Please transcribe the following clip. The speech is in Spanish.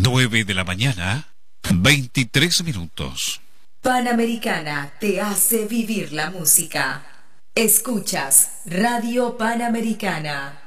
9 de la mañana, 23 minutos. Panamericana te hace vivir la música. Escuchas Radio Panamericana.